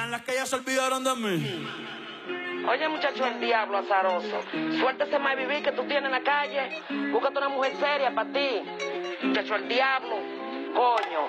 mías, las que ya se olvidaron de mí. Oye, muchacho, el diablo azaroso. Suéltese más vivir que tú tienes en la calle. Búscate una mujer seria para ti. Muchacho, el diablo. Coño.